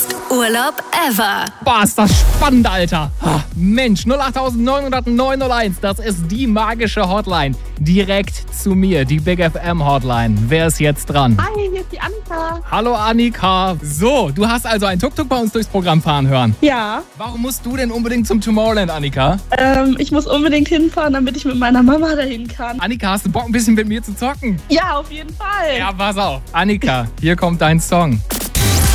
Best Urlaub ever. Boah, ist das spannend, Alter. Mensch, 0890901, das ist die magische Hotline. Direkt zu mir, die Big FM Hotline. Wer ist jetzt dran? Hi, hier ist die Annika. Hallo Annika. So, du hast also ein Tuk-Tuk bei uns durchs Programm fahren hören. Ja, Warum musst du denn unbedingt zum Tomorrowland, Annika? ich muss unbedingt hinfahren, damit ich mit meiner Mama dahin kann. Annika, hast du Bock, ein bisschen mit mir zu zocken? Ja, auf jeden Fall. Ja, pass auf. Annika, hier kommt dein Song.